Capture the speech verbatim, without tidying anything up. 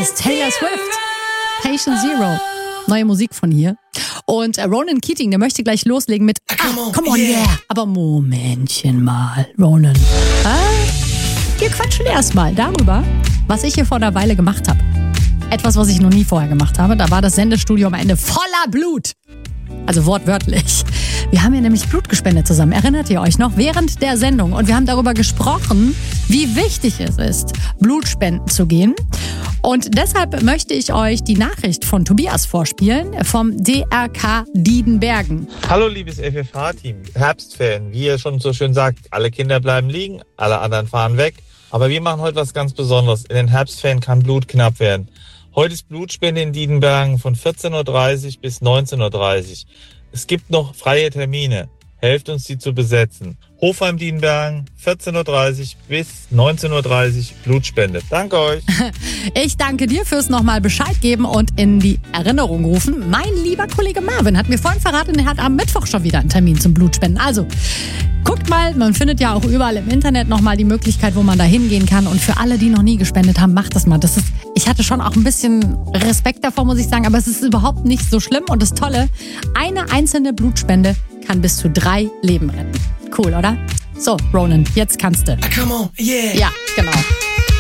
ist Taylor Swift. Patient Zero. Neue Musik von hier. Und äh, Ronan Keating, der möchte gleich loslegen mit ah, Come on, come on yeah. yeah. Aber Momentchen mal, Ronan. Ah, wir quatschen erstmal darüber, was ich hier vor einer Weile gemacht habe. Etwas, was ich noch nie vorher gemacht habe. Da war das Sendestudio am Ende voller Blut. Also wortwörtlich. Wir haben hier nämlich Blut gespendet zusammen. Erinnert ihr euch noch? Während der Sendung. Und wir haben darüber gesprochen, wie wichtig es ist, Blutspenden zu gehen. Und deshalb möchte ich euch die Nachricht von Tobias vorspielen vom D R K Diedenbergen. Hallo liebes F F H-Team, Herbstferien. Wie ihr schon so schön sagt, alle Kinder bleiben liegen, alle anderen fahren weg. Aber wir machen heute was ganz Besonderes. In den Herbstferien kann Blut knapp werden. Heute ist Blutspende in Diedenbergen von vierzehn Uhr dreißig bis neunzehn Uhr dreißig. Es gibt noch freie Termine. Helft uns, die zu besetzen. Hofheim Diedenbergen, vierzehn Uhr dreißig bis neunzehn Uhr dreißig, Blutspende. Danke euch. Ich danke dir fürs nochmal Bescheid geben und in die Erinnerung rufen. Mein lieber Kollege Marvin hat mir vorhin verraten, er hat am Mittwoch schon wieder einen Termin zum Blutspenden. Also, guckt mal, man findet ja auch überall im Internet nochmal die Möglichkeit, wo man da hingehen kann. Und für alle, die noch nie gespendet haben, macht das mal. Das ist, ich hatte schon auch ein bisschen Respekt davor, muss ich sagen, aber es ist überhaupt nicht so schlimm. Und das Tolle, eine einzelne Blutspende kann bis zu drei Leben retten. Cool, oder? So, Ronan, jetzt kannst du. Come on, yeah. Ja, genau.